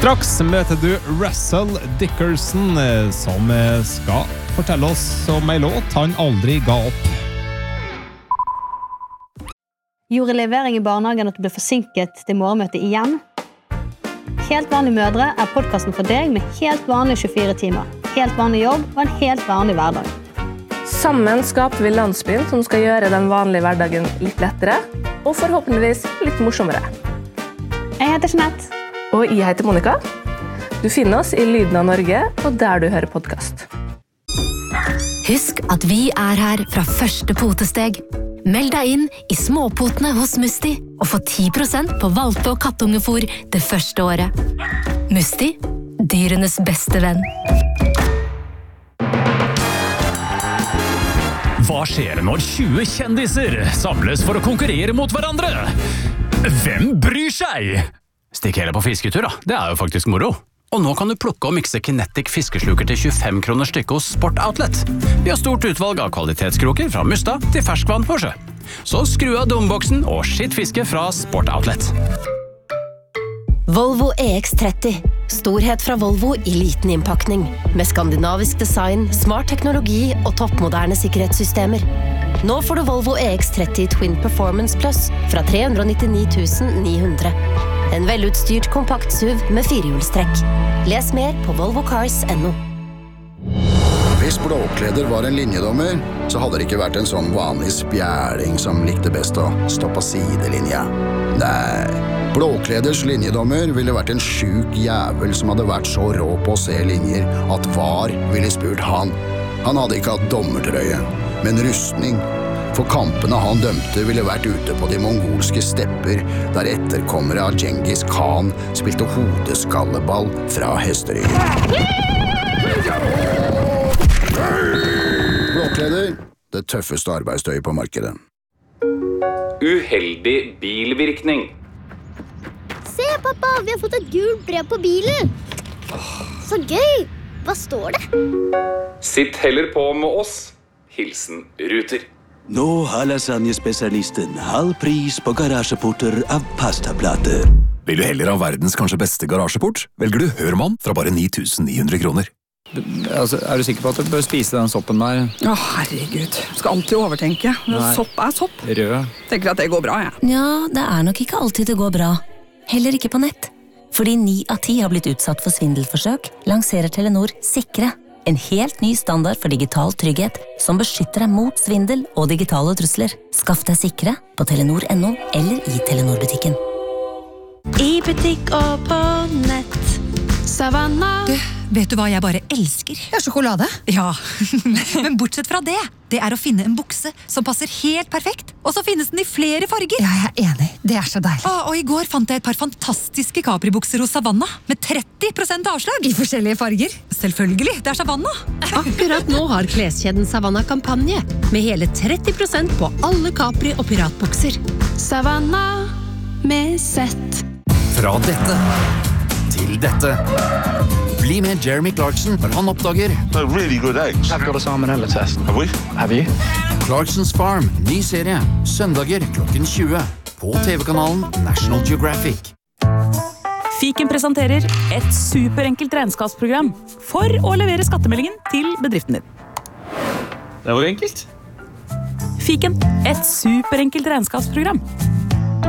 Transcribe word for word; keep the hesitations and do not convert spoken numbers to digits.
Straks møter du Russell Dickerson, som skal fortelle oss om en låt han aldri ga opp. Gjorde levering i barnehagen at du ble forsinket til morgenmøtet igjen? Helt vanlige mødre er podcasten for deg med helt vanlige tjuefire timer. Helt vanlig jobb og en helt vanlig hverdag. Sammen skaper vi landsbyen som skal gjøre den vanlige hverdagen litt lettere, og forhåpentligvis litt morsommere. Jeg heter Jeanette. Og jeg heter Monica. Du finner oss i Lyden av Norge, og der du hører podcast. Husk at vi er her fra første potesteg. Meld deg inn i småpotene hos Musti, og få ti prosent på valpe- og kattungefôr det første året. Musti, dyrenes beste venn. Hva skjer når tjue kjendiser samles for å konkurrere mot hverandre? Hvem bryr seg? Stikk hele på fisketur da, det er jo faktisk moro. Og nå kan du plukke og mikse Kinetic fiskesluker til tjuefem kroner stykket hos Sport Outlet. Vi har stort utvalg av kvalitetskroker fra musta til ferskvann på sjø. Så skru av dumboksen og skitt fiske fra Sport Outlet. Volvo E X tretti. Storhet fra Volvo i liten innpakning. Med skandinavisk design, smart teknologi og toppmoderne sikkerhetssystemer. Nå får du Volvo E X tretti Twin Performance Plus fra tre hundre nittini tusen ni hundre. En velutstyrt kompakt S U V med firehjulstrekk. Les mer på volvo cars punktum no. Hvis Blåkleder var en linjedommer, så hadde det ikke vært en sånn vanlig spjæling som likte best å stå på sidelinja. Nei, Blåkleders linjedommer ville vært en sjuk jævel som hadde vært så rå på å se linjer at var ville spurt han. Han hadde ikke hatt dommertrøye, men rustning. For kampene han dømte ville vært ute på de mongolske stepper, der etterkommere av Genghis Khan spilte hodeskalleball fra hesteryggen. Blåkleder, det tøffeste arbeidstøyet på markedet. Uheldig bilvirkning. Se, pappa, vi har fått et gult brev på bilen. Så gøy! Hva står det? Sitt heller på med oss. Hilsen Ruter. Nå har lasagnespesialisten halv pris på garasjeporter av pastaplater. Vil du heller ha verdens kanskje beste garasjeport? Velger du Hørmann fra bare ni tusen ni hundre kroner. Altså, er du sikker på at du bør spise den soppen der? Å, herregud. Skal alltid overtenke. Nei. Sopp er sopp. Rød. Tenker at det går bra, jeg. Ja, det er nok ikke alltid det går bra. Heller ikke på nett. Fordi ni av ti har blitt utsatt for svindelforsøk, lanserer Telenor Sikre. En helt ny standard for digital trygghet som beskytter deg mot svindel og digitale trusler. Skaff deg Sikre på telenor punktum no eller i Telenor-butikken. I butikk og på nett. Savannah. Du, vet du hva jeg bare elsker? Ja, sjokolade. Ja, men bortsett fra det, det er å finne en bukse som passer helt perfekt, og så finnes den i flere farger. Ja, jeg er enig. Det er så deilig. Ah, og i går fant jeg et par fantastiske Capri-bukser hos Savannah, med tretti prosent avslag. I forskjellige farger? Selvfølgelig, det er Savannah. Akkurat nå har kleskjeden Savannah kampanje, med hele tretti prosent på alle Capri- og piratbukser. Savannah med sett. Fra dette til dette. Bli med Jeremy Clarkson når han oppdager They're really good eggs. I've got a salmonella test. Have we? Have you? Clarkson's Farm, ny serie. Søndager klokken tjue. På T V-kanalen National Geographic. Fiken presenterer et superenkelt regnskapsprogram for å levere skattemeldingen til bedriften din. Det var enkelt. Fiken, et superenkelt regnskapsprogram.